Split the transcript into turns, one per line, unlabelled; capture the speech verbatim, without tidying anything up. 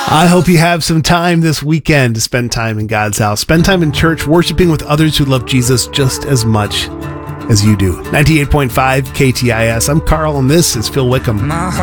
I hope you have some time this weekend to spend time in God's house. Spend time in church, worshiping with others who love Jesus just as much as you do. ninety-eight point five K T I S. I'm Carl, and this is Phil Wickham.